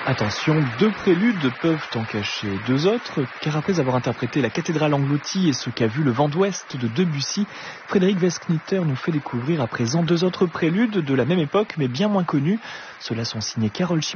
Attention, 2 préludes peuvent en cacher 2 autres, car après avoir interprété la cathédrale engloutie et ce qu'a vu le vent d'ouest de Debussy, Frédéric Westknitter nous fait découvrir à présent 2 autres préludes de la même époque, mais bien moins connus. Ceux-là sont signés Carole